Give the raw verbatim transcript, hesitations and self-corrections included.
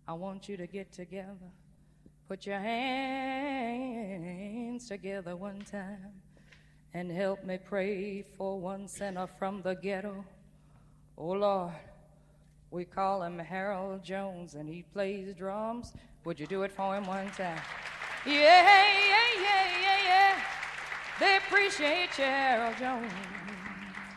I want you to get together. Put your hands together one time and help me pray for one sinner from the ghetto. Oh, Lord, we call him Harold Jones, and he plays drums. Would you do it for him one time? Yeah, yeah, yeah, yeah, yeah. They appreciate you, Harold Jones.